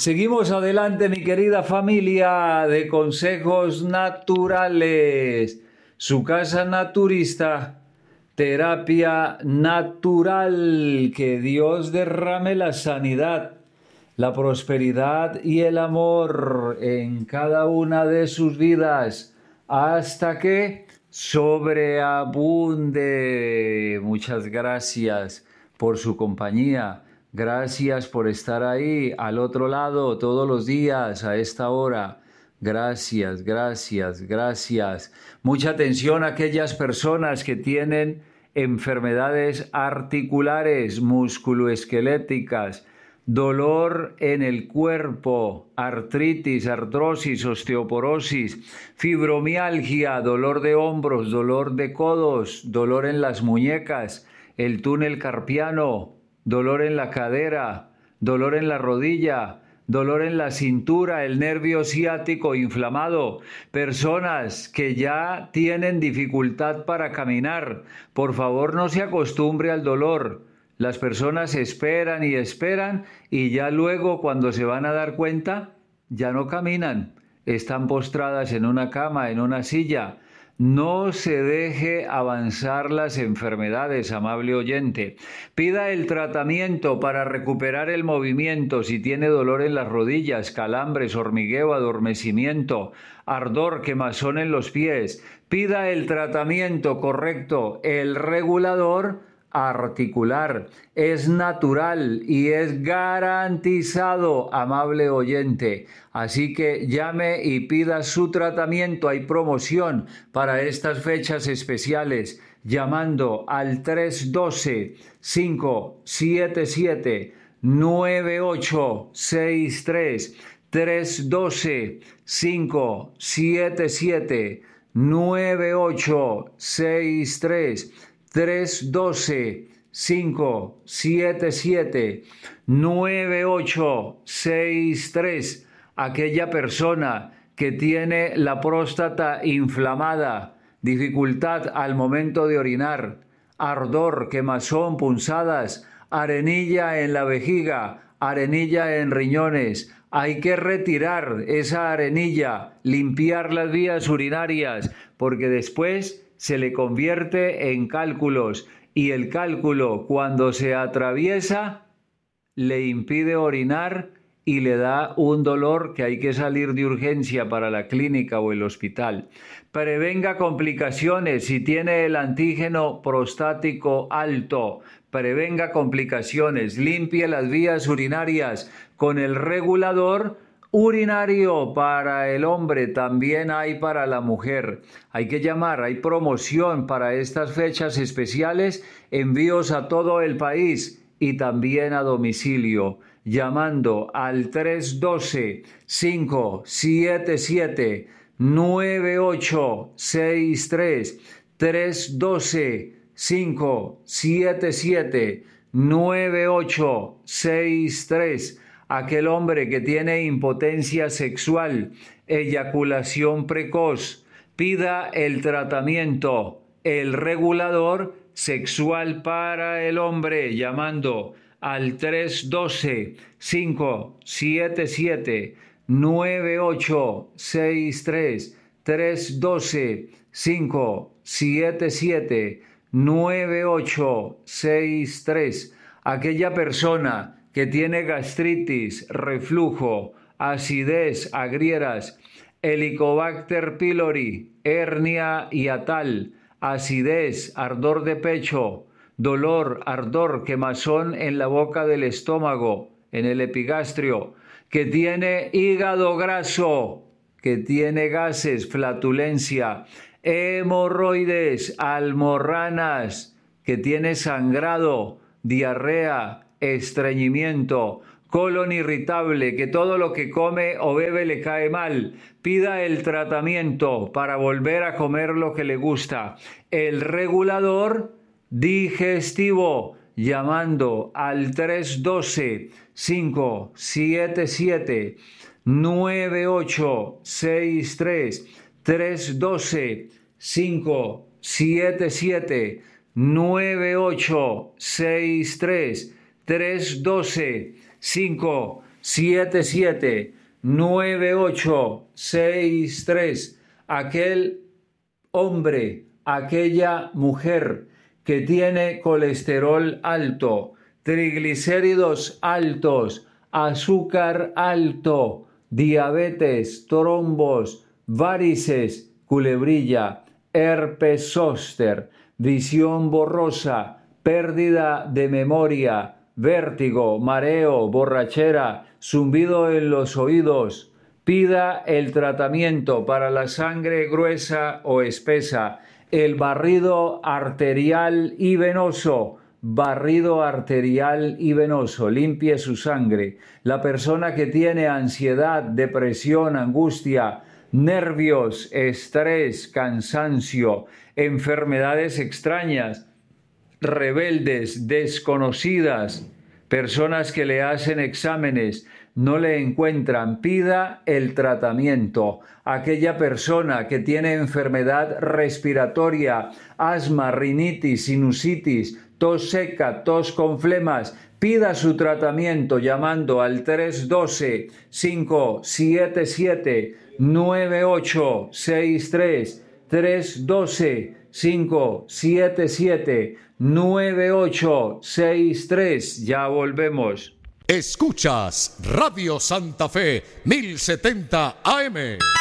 Seguimos adelante, mi querida familia de Consejos Naturales. Su casa naturista, terapia natural. Que Dios derrame la sanidad, la prosperidad y el amor en cada una de sus vidas hasta que sobreabunde. Muchas gracias por su compañía. Gracias por estar ahí al otro lado todos los días a esta hora. Gracias, gracias, gracias. Mucha atención a aquellas personas que tienen enfermedades articulares, musculoesqueléticas, dolor en el cuerpo, artritis, artrosis, osteoporosis, fibromialgia, dolor de hombros, dolor de codos, dolor en las muñecas, el túnel carpiano, dolor en la cadera, dolor en la rodilla, dolor en la cintura, el nervio ciático inflamado, personas que ya tienen dificultad para caminar. Por favor, no se acostumbre al dolor. Las personas esperan y ya luego cuando se van a dar cuenta, ya no caminan. Están postradas en una cama, en una silla. No se deje avanzar las enfermedades, amable oyente. Pida el tratamiento para recuperar el movimiento si tiene dolor en las rodillas, calambres, hormigueo, adormecimiento, ardor, quemazón en los pies. Pida el tratamiento correcto, el regulador articular. Es natural y es garantizado, amable oyente. Así que llame y pida su tratamiento. Hay promoción para estas fechas especiales llamando al 312-577-9863. 312-577-9863. 312-577-9863. Aquella persona que tiene la próstata inflamada, dificultad al momento de orinar, ardor, quemazón, punzadas, arenilla en la vejiga, arenilla en riñones. Hay que retirar esa arenilla, limpiar las vías urinarias, porque después se le convierte en cálculos y el cálculo cuando se atraviesa le impide orinar y le da un dolor que hay que salir de urgencia para la clínica o el hospital. Prevenga complicaciones si tiene el antígeno prostático alto. Prevenga complicaciones, limpie las vías urinarias con el regulador urinario para el hombre, también hay para la mujer. Hay que llamar, hay promoción para estas fechas especiales, envíos a todo el país y también a domicilio, llamando al 312-577-9863, 312-577-9863. Aquel hombre que tiene impotencia sexual, eyaculación precoz, pida el tratamiento, el regulador sexual para el hombre, llamando al 312-577-9863, 312-577-9863. Aquella persona que tiene gastritis, reflujo, acidez, agrieras, Helicobacter pylori, hernia hiatal, acidez, ardor de pecho, dolor, ardor, quemazón en la boca del estómago, en el epigastrio, que tiene hígado graso, que tiene gases, flatulencia, hemorroides, almorranas, que tiene sangrado, diarrea, estreñimiento, colon irritable, que todo lo que come o bebe le cae mal. Pida el tratamiento para volver a comer lo que le gusta. El regulador digestivo, llamando al 312-577-9863, 312-577-9863, 312-577-9863. 9863. Aquel hombre, aquella mujer que tiene colesterol alto, triglicéridos altos, azúcar alto, diabetes, trombos, varices, culebrilla, herpes zóster, visión borrosa, pérdida de memoria, vértigo, mareo, borrachera, zumbido en los oídos. Pida el tratamiento para la sangre gruesa o espesa, el barrido arterial y venoso. Barrido arterial y venoso, limpie su sangre. La persona que tiene ansiedad, depresión, angustia, nervios, estrés, cansancio, enfermedades extrañas, rebeldes, desconocidas, personas que le hacen exámenes, no le encuentran, pida el tratamiento. Aquella persona que tiene enfermedad respiratoria, asma, rinitis, sinusitis, tos seca, tos con flemas, pida su tratamiento llamando al 312-577-9863, 312-577-9863. Ya volvemos. Escuchas Radio Santa Fe 1070 AM.